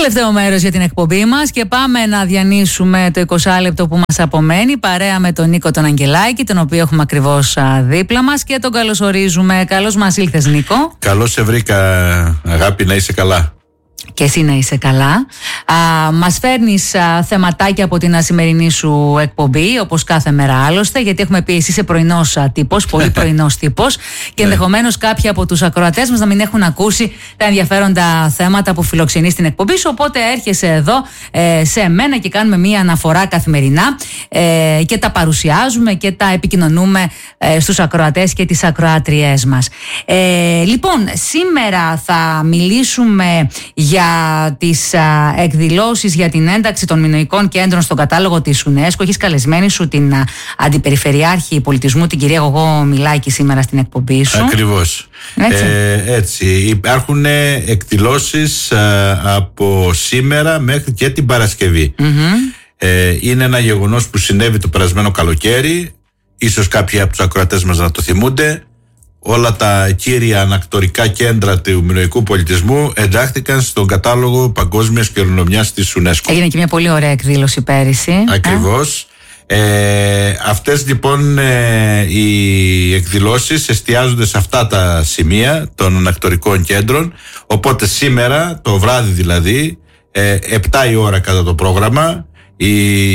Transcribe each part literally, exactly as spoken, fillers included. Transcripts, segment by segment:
Τελευταίο μέρος για την εκπομπή μας και πάμε να διανύσουμε το είκοσι λεπτό που μας απομένει παρέα με τον Νίκο τον Αγγελάκη, τον οποίο έχουμε ακριβώς δίπλα μας και τον καλωσορίζουμε. Καλώς μας ήλθες, Νίκο. Καλώς σε βρήκα, αγάπη, να είσαι καλά. Και εσύ να είσαι καλά. Α, μας φέρνεις α, θεματάκια από την σημερινή σου εκπομπή, όπως κάθε μέρα άλλωστε, γιατί έχουμε πει εσύ είσαι πρωινός α, τύπος, πολύ πρωινός τύπος, και ενδεχομένως κάποιοι από τους ακροατές μας να μην έχουν ακούσει τα ενδιαφέροντα θέματα που φιλοξενεί στην εκπομπή σου. Οπότε έρχεσαι εδώ ε, σε μένα και κάνουμε μία αναφορά καθημερινά ε, και τα παρουσιάζουμε και τα επικοινωνούμε ε, στους ακροατές και τις ακροάτριές μας. Ε, λοιπόν, σήμερα θα μιλήσουμε για τις α, εκδηλώσεις για την ένταξη των μινωικών κέντρων στον κατάλογο της UNESCO. Έχεις καλεσμένη σου την α, Αντιπεριφερειάρχη Πολιτισμού, την κυρία Γογό Μιλάκη, σήμερα στην εκπομπή σου. Ακριβώς. Έτσι. Ε, έτσι. Υπάρχουν εκδηλώσεις α, από σήμερα μέχρι και την Παρασκευή. Mm-hmm. Ε, είναι ένα γεγονός που συνέβη το περασμένο καλοκαίρι. Ίσως κάποιοι από τους ακροατές μας να το θυμούνται. Όλα τα κύρια ανακτορικά κέντρα του μινωικού πολιτισμού εντάχθηκαν στον κατάλογο παγκόσμιας κληρονομιάς της UNESCO. Έγινε και μια πολύ ωραία εκδήλωση πέρυσι. Ακριβώς. Ε? Ε, αυτές λοιπόν ε, οι εκδηλώσεις εστιάζονται σε αυτά τα σημεία των ανακτορικών κέντρων. Οπότε σήμερα, το βράδυ δηλαδή, ε, επτά η ώρα κατά το πρόγραμμα, η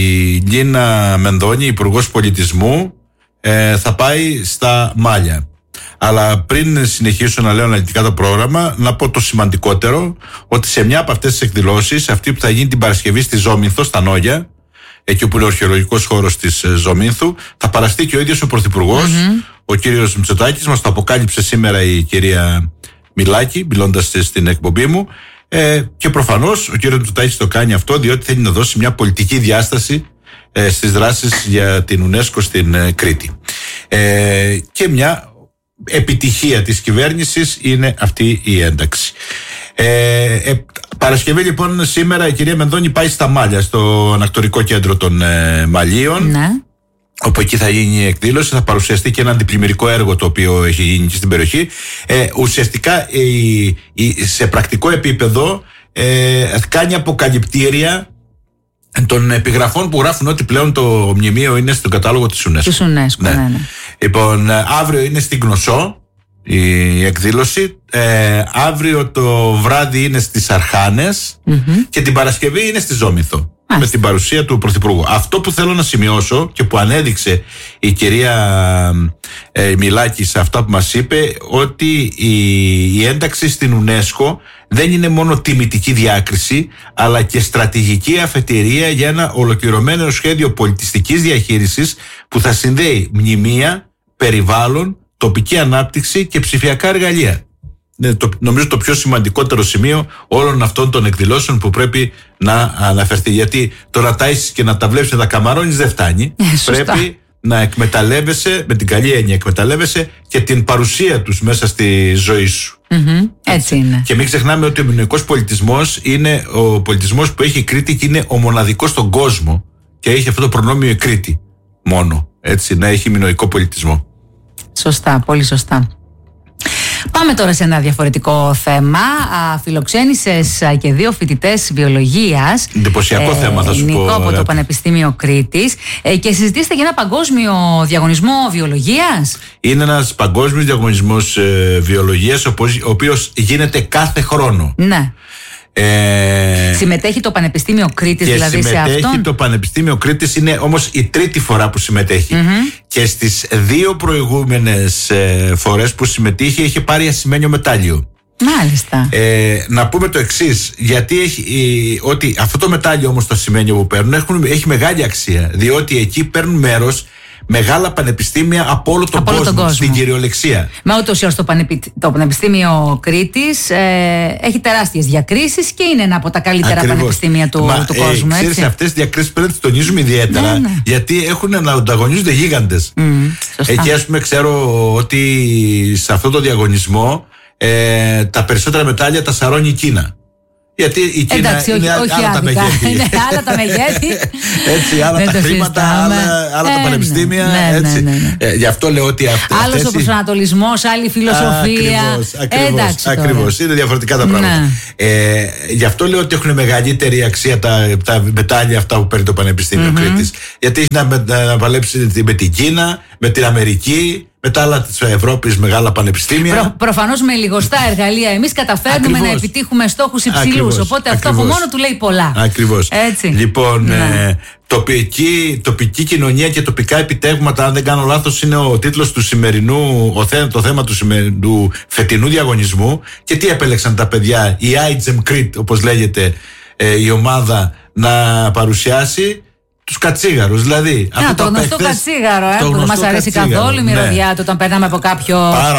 Λίνα Μενδώνη, Υπουργός Πολιτισμού, ε, θα πάει στα Μάλια. Αλλά πριν συνεχίσω να λέω αναλυτικά το πρόγραμμα, να πω το σημαντικότερο, ότι σε μια από αυτές τις εκδηλώσεις, αυτή που θα γίνει την Παρασκευή στη Ζόμινθο, στα Νόγια, εκεί όπου είναι ο αρχαιολογικός χώρος της Ζομίνθου, θα παραστεί και ο ίδιος ο Πρωθυπουργός, mm-hmm. ο κύριος Μητσοτάκης. Μας το αποκάλυψε σήμερα η κυρία Μιλάκη, μιλώντας στην εκπομπή μου. Ε, και προφανώς ο κύριος Μητσοτάκης το κάνει αυτό, διότι θέλει να δώσει μια πολιτική διάσταση ε, στις δράσεις για την UNESCO στην ε, Κρήτη. Ε, και μια επιτυχία της κυβέρνησης είναι αυτή η ένταξη. Ε, ε, Παρασκευή λοιπόν σήμερα η κυρία Μενδώνη πάει στα Μάλια, στο ανακτορικό κέντρο των ε, Μαλίων, ναι. Όπου εκεί θα γίνει η εκδήλωση, θα παρουσιαστεί και ένα αντιπλημμυρικό έργο το οποίο έχει γίνει και στην περιοχή. Ε, ουσιαστικά η, η, σε πρακτικό επίπεδο ε, κάνει αποκαλυπτήρια των επιγραφών που γράφουν ότι πλέον το μνημείο είναι στον κατάλογο της UNESCO. Της UNESCO, ναι. Ναι, ναι. Λοιπόν, αύριο είναι στην Κνωσό η εκδήλωση. Ε, αύριο το βράδυ είναι στις Αρχάνες, mm-hmm. και την Παρασκευή είναι στη Ζόμινθο. Ah. Με την παρουσία του Πρωθυπουργού. Αυτό που θέλω να σημειώσω και που ανέδειξε η κυρία ε, Μιλάκη σε αυτά που μας είπε, ότι η, η ένταξη στην UNESCO δεν είναι μόνο τιμητική διάκριση, αλλά και στρατηγική αφετηρία για ένα ολοκληρωμένο σχέδιο πολιτιστικής διαχείρισης που θα συνδέει μνημεία, περιβάλλον, τοπική ανάπτυξη και ψηφιακά εργαλεία. Είναι το, νομίζω το πιο σημαντικότερο σημείο όλων αυτών των εκδηλώσεων που πρέπει να αναφερθεί. Γιατί το να τάισεις και να τα βλέπεις να τα καμαρώνεις δεν φτάνει. Ε, πρέπει να εκμεταλλεύεσαι, με την καλή έννοια εκμεταλλεύεσαι και την παρουσία τους μέσα στη ζωή σου. Mm-hmm, έτσι είναι. Και μην ξεχνάμε ότι ο μινωικός πολιτισμός είναι ο πολιτισμός που έχει η Κρήτη και είναι ο μοναδικός στον κόσμο και έχει αυτό το προνόμιο η Κρήτη μόνο. Έτσι, να έχει μινωικό πολιτισμό. Σωστά, πολύ σωστά. Πάμε τώρα σε ένα διαφορετικό θέμα. Φιλοξένησες και δύο φοιτητές βιολογίας. Εντυπωσιακό ε, θέμα, θα σου Νίκο, πω. από το Πανεπιστήμιο Κρήτης. Ε, και συζητήσετε για ένα παγκόσμιο διαγωνισμό βιολογίας. Είναι ένας παγκόσμιος διαγωνισμός ε, βιολογίας, ο οποίος γίνεται κάθε χρόνο. Ναι. Ε, συμμετέχει το Πανεπιστήμιο Κρήτης δηλαδή σε αυτόν. Συμμετέχει το Πανεπιστήμιο Κρήτης, είναι όμως η τρίτη φορά που συμμετέχει. Mm-hmm. Και στις δύο προηγούμενες ε, φορές που συμμετείχε είχε πάρει ασημένιο μετάλλιο. Μάλιστα. Ε, να πούμε το εξής, γιατί έχει, ε, ότι αυτό το μετάλλιο όμως, το ασημένιο που παίρνουν, έχουν, έχει μεγάλη αξία, διότι εκεί παίρνουν μέρος μεγάλα πανεπιστήμια από όλο τον, από κόσμο, τον κόσμο, στην κυριολεξία. Μα ούτως ή άλλως το, Πανεπι... το Πανεπιστήμιο Κρήτης ε, έχει τεράστιες διακρίσεις και είναι ένα από τα καλύτερα Ακριβώς. πανεπιστήμια του, Μα, του κόσμου. Ε, ξέρεις, αυτές τις διακρίσεις πρέπει να τις τονίζουμε ιδιαίτερα, ναι, ναι. γιατί έχουν να ανταγωνίζονται γίγαντες. Mm, Εκεί, ας πούμε, ξέρω ότι σε αυτό το διαγωνισμό ε, τα περισσότερα μετάλλια τα σαρώνει η Κίνα. Γιατί η Κίνα εντάξει, είναι όχι, όχι άλλα τα μεγέθη. Είναι άλλα τα μεγέθη. Έτσι, άλλα τα χρήματα, άλλα, άλλα ε, τα πανεπιστήμια. Ναι, έτσι. Ναι, ναι, ναι. Ε, γι' αυτό λέω ότι αυτές. Άλλος ο προσανατολισμός, άλλη φιλοσοφία. Ακριβώς. Ακριβώς. Είναι διαφορετικά τα πράγματα. Ναι. Ε, γι' αυτό λέω ότι έχουν μεγαλύτερη αξία τα, τα μετάλλια αυτά που παίρνει το Πανεπιστήμιο mm-hmm. Κρήτης. Γιατί έχει να, να παλέψει με την Κίνα, με την Αμερική, με τα άλλα της Ευρώπης μεγάλα πανεπιστήμια. Προ, προφανώς με λιγοστά εργαλεία εμείς καταφέρνουμε ακριβώς. Να επιτύχουμε στόχους υψηλούς. Ακριβώς. Οπότε αυτό ακριβώς. Από μόνο του λέει πολλά. Ακριβώς. Έτσι. Λοιπόν, ναι. ε, τοπική, τοπική κοινωνία και τοπικά επιτεύγματα, αν δεν κάνω λάθος, είναι ο τίτλος του σημερινού, ο θέ, το θέμα του, σημερινού, του φετινού διαγωνισμού. Και τι επέλεξαν τα παιδιά, η Άιτζεμ Κρήτ, όπως λέγεται ε, η ομάδα, να παρουσιάσει. Τους κατσίγαρους, δηλαδή. Να, το γνωστό παίχτες, κατσίγαρο, ε, που δεν μας αρέσει καθόλου η μυρωδιά ναι. του όταν περνάμε από κάποιο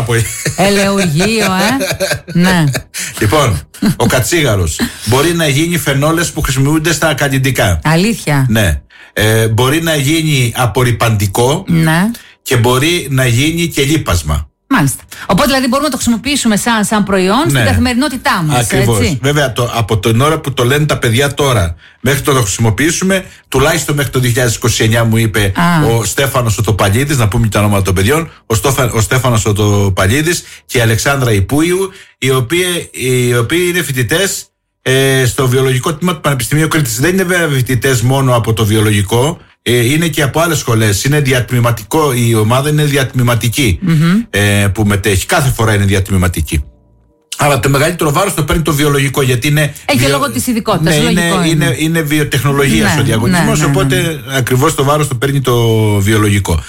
ελαιογείο, ε. Ναι. Λοιπόν, ο κατσίγαρος μπορεί να γίνει φενόλες που χρησιμοποιούνται στα καλλιντικά. Αλήθεια. Ναι. Ε, μπορεί να γίνει απορρυπαντικό ναι. Και μπορεί να γίνει και λίπασμα. Μάλιστα. Οπότε δηλαδή μπορούμε να το χρησιμοποιήσουμε σαν, σαν προϊόν ναι. Στην καθημερινότητά μας. Ακριβώς. Έτσι. Βέβαια το, από την ώρα που το λένε τα παιδιά τώρα μέχρι το να χρησιμοποιήσουμε, τουλάχιστον μέχρι το δύο χιλιάδες είκοσι εννιά μου είπε Α. ο Στέφανος ο Τοπαλίδης, να πούμε και τα ονόματα των παιδιών, ο, Στόφα, ο Στέφανος ο Τοπαλίδης και η Αλεξάνδρα Υπούιου, οι οποίοι, οι οποίοι είναι φοιτητές ε, στο βιολογικό τμήμα του Πανεπιστημίου Κρήτης. Δεν είναι βέβαια φοιτητές μόνο από το βιολογικό. Είναι και από άλλες σχολές. Είναι διατμηματικό, η ομάδα είναι διατμηματική mm-hmm. ε, που μετέχει. Κάθε φορά είναι διατμηματική. Αλλά το μεγαλύτερο βάρος το παίρνει το βιολογικό, γιατί είναι. Έχει βιο... λόγω της ειδικότητας. Ναι, είναι, είναι. Είναι, είναι βιοτεχνολογία ναι, ο διαγωνισμός, ναι, ναι, οπότε ναι, ναι. Ακριβώς το βάρος το παίρνει το βιολογικό.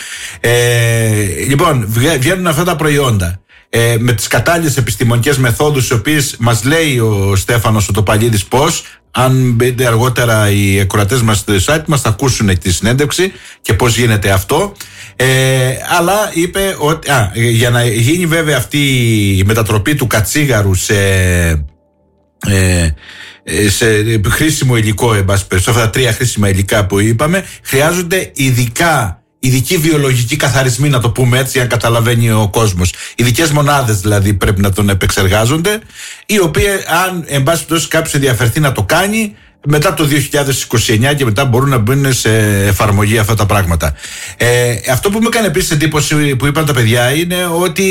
Ε, λοιπόν, βγαίνουν αυτά τα προϊόντα. Ε, με τις κατάλληλες επιστημονικές μεθόδους, οι οποίες μας λέει ο Στέφανος ο Τοπαλίδης πώς. Αν μπείτε αργότερα οι ακροατές μας στο site μας θα ακούσουν τη συνέντευξη και πώς γίνεται αυτό. Ε, αλλά είπε ότι α, για να γίνει βέβαια αυτή η μετατροπή του κατσίγαρου σε, ε, σε χρήσιμο υλικό, εν πάση περιπτώσει, αυτά τα τρία χρήσιμα υλικά που είπαμε, χρειάζονται ειδικά ειδικοί βιολογικοί καθαρισμοί, να το πούμε έτσι, αν καταλαβαίνει ο κόσμος. Ειδικές μονάδες δηλαδή πρέπει να τον επεξεργάζονται, οι οποίοι, αν εν πάση περιπτώσει κάποιος ενδιαφερθεί να το κάνει, μετά το δύο χιλιάδες είκοσι εννιά και μετά μπορούν να μπουν σε εφαρμογή αυτά τα πράγματα. Ε, αυτό που μου έκανε επίσης εντύπωση που είπαν τα παιδιά είναι ότι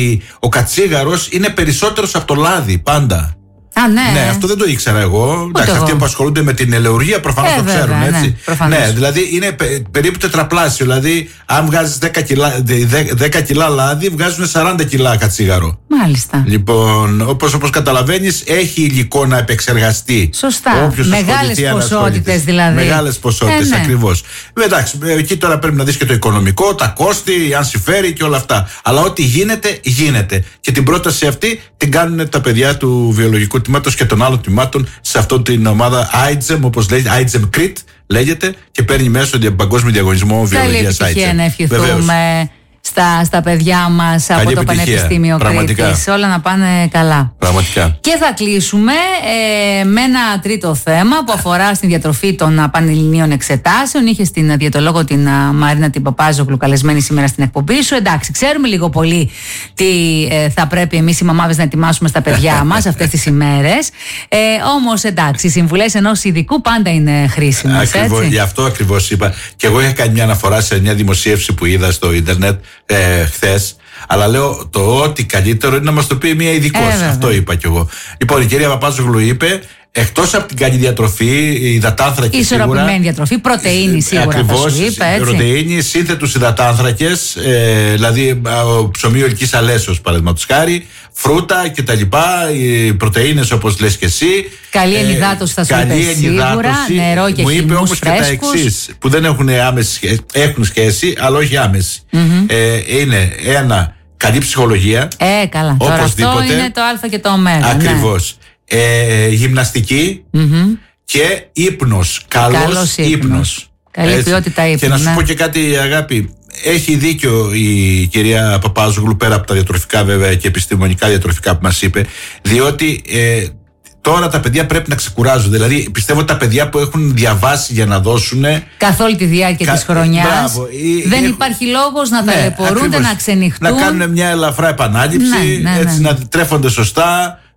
ο κατσίγαρος είναι περισσότερος από το λάδι πάντα. Α, ναι. ναι, αυτό δεν το ήξερα εγώ. Εντάξει, αυτοί που ασχολούνται με την ελαιουργία προφανώς ε, το ξέρουν, βέβαια, έτσι. Ναι, ναι, δηλαδή είναι πε, περίπου τετραπλάσιο. Δηλαδή, αν βγάζεις δέκα κιλά, δέκα κιλά λάδι, βγάζουν σαράντα κιλά κατσίγαρο. Μάλιστα. Λοιπόν, όπως, όπως καταλαβαίνεις, έχει υλικό να επεξεργαστεί. Σωστά. Μεγάλες ποσότητες δηλαδή. Μεγάλες ποσότητες, ε, ναι. Ακριβώς. Εντάξει, εκεί τώρα πρέπει να δεις και το οικονομικό, τα κόστη, αν συμφέρει και όλα αυτά. Αλλά ό,τι γίνεται, γίνεται. Και την πρόταση αυτή την κάνουν τα παιδιά του βιολογικού τμήματος και των άλλων τμήματων σε αυτή την ομάδα Άιτζεμ, όπως λέγεται, Άιτζεμ Κρήτ λέγεται, και παίρνει μέσω παγκόσμιο διαγωνισμό βιολογίας Άιτζεμ. Καλή επιτυχία να ευχηθούμε στα, στα παιδιά μας από καλή το επιτυχία. Πανεπιστήμιο Κρήτης. Όλα να πάνε καλά. Πραγματικά. Και θα κλείσουμε ε, με ένα τρίτο θέμα που αφορά στην διατροφή των πανελληνίων εξετάσεων. Είχε στην διαιτολόγο την α, Μαρίνα την Παπάζογλου καλεσμένη σήμερα στην εκπομπή σου. Εντάξει, ξέρουμε λίγο πολύ τι ε, θα πρέπει εμείς οι μαμάδες να ετοιμάσουμε στα παιδιά μας αυτές τις ημέρες. Ε, όμως εντάξει, οι συμβουλές ενός ειδικού πάντα είναι χρήσιμες. Ακριβώς, γι' αυτό ακριβώς είπα. Και εγώ είχα κάνει μια αναφορά σε μια δημοσίευση που είδα στο ίντερνετ Ε, χθες, αλλά λέω το ότι καλύτερο είναι να μας το πει μια ειδικός. Ε, αυτό είπα κι εγώ. Λοιπόν, η κυρία Παπάζογλου είπε, εκτός από την καλή διατροφή, υδατάνθρακες σίγουρα. Ισορροπημένη διατροφή, πρωτεΐνη σίγουρα. Ακριβώς, θα σου είπε, έτσι. Πρωτεΐνη, σύνθετους υδατάνθρακες, ε, δηλαδή ψωμί ολικής αλέσεως παραδείγματος χάρη, φρούτα κτλ. Οι πρωτεΐνες όπως λες και εσύ. Καλή ενυδάτωση θα σου είπε σίγουρα. Νερό και μου είπε όμως φρέσκους. Και τα εξής, που δεν έχουν άμεση σχέση, έχουν σχέση, αλλά όχι άμεση. Mm-hmm. Ε, είναι ένα, καλή ψυχολογία. Ε, καλά. Τώρα αυτό είναι το α και το ω. Ακριβώς. Ναι. Ε, γυμναστική mm-hmm. και ύπνος. Καλός, Καλός ύπνος. ύπνος. Καλή έτσι. Ποιότητα ύπνου. Και να σου ναι. πω και κάτι, αγάπη. Έχει δίκιο η κυρία Παπάζογλου, πέρα από τα διατροφικά βέβαια και επιστημονικά διατροφικά που μας είπε, διότι ε, τώρα τα παιδιά πρέπει να ξεκουράζονται. Δηλαδή πιστεύω ότι τα παιδιά που έχουν διαβάσει για να δώσουν καθ' όλη τη διάρκεια κα... της χρονιάς μπράβο, δεν έχουν... υπάρχει λόγος να ναι, ταλαιπωρούνται, να ξενυχτούν, να κάνουν μια ελαφρά επανάληψη, ναι, ναι, ναι, έτσι, ναι. να τρέφονται σωστά,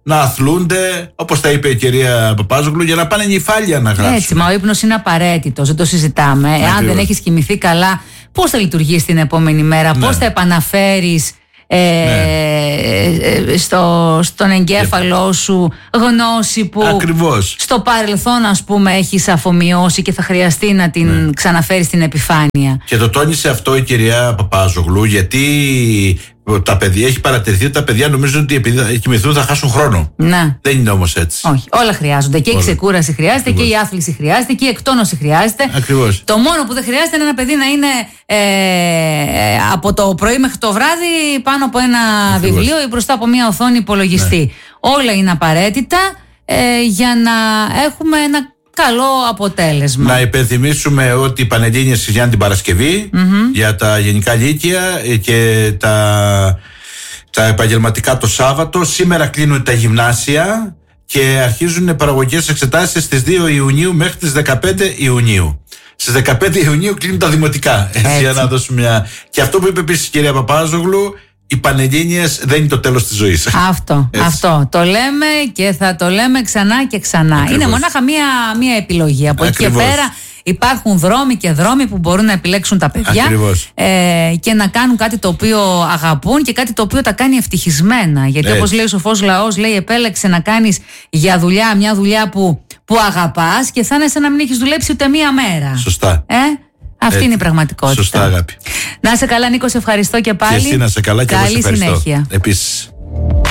να αθλούνται, όπως τα είπε η κυρία Παπάζογλου, για να πάνε νυφάλια να γράψουν. Έτσι, μα ο ύπνος είναι απαραίτητος, δεν το συζητάμε. Ακριβώς. Εάν δεν έχεις κοιμηθεί καλά, πώς θα λειτουργείς την επόμενη μέρα, ναι. πώς θα επαναφέρεις ε, ναι. στο, στον εγκέφαλό σου γνώση που Ακριβώς. στο παρελθόν, ας πούμε, έχεις αφομοιώσει και θα χρειαστεί να την ναι. ξαναφέρεις στην επιφάνεια. Και το τόνισε αυτό η κυρία Παπάζογλου, γιατί τα παιδιά, έχει παρατηρηθεί ότι τα παιδιά νομίζουν ότι επειδή θα κοιμηθούν θα χάσουν χρόνο. Ναι. Δεν είναι όμως έτσι. Όχι, όλα χρειάζονται. Και όλα. Η ξεκούραση χρειάζεται. Ακριβώς. Και η άθληση χρειάζεται και η εκτόνωση χρειάζεται. Ακριβώς. Το μόνο που δεν χρειάζεται είναι ένα παιδί να είναι ε, από το πρωί μέχρι το βράδυ πάνω από ένα Ακριβώς. βιβλίο ή μπροστά από μια οθόνη υπολογιστή. Ναι. Όλα είναι απαραίτητα ε, για να έχουμε ένα καλό αποτέλεσμα. Να υπενθυμίσουμε ότι οι Πανελλήνιες συζητάνε την Παρασκευή mm-hmm. για τα γενικά λύκεια και τα, τα επαγγελματικά το Σάββατο. Σήμερα κλείνουν τα γυμνάσια και αρχίζουν παραγωγικές εξετάσεις στις δύο Ιουνίου μέχρι τις δεκαπέντε Ιουνίου. Στις δεκαπέντε Ιουνίου κλείνουν τα δημοτικά. Έτσι, Έτσι. Για να δώσουμε μια... Και αυτό που είπε επίσης η κυρία Παπάζογλου, οι Πανελλήνιες δεν είναι το τέλος της ζωής. Αυτό, αυτό. Το λέμε και θα το λέμε ξανά και ξανά. Ακριβώς. Είναι μονάχα μία, μία επιλογή. Από Ακριβώς. εκεί και πέρα υπάρχουν δρόμοι και δρόμοι που μπορούν να επιλέξουν τα παιδιά ε, και να κάνουν κάτι το οποίο αγαπούν και κάτι το οποίο τα κάνει ευτυχισμένα. Γιατί Έτσι. όπως λέει ο σοφός λαός, λέει επέλεξε να κάνεις για δουλειά μια δουλειά που, που αγαπάς και θα είναι σαν να μην έχεις δουλέψει ούτε μία μέρα. Σωστά. Ε? Αυτή Έτσι. είναι η πραγματικότητα. Σωστά, αγάπη. Να είσαι καλά, Νίκο, σε ευχαριστώ και πάλι. Και εσύ να είσαι καλά και Καλή εγώ σε ευχαριστώ. Συνέχεια. Επίσης.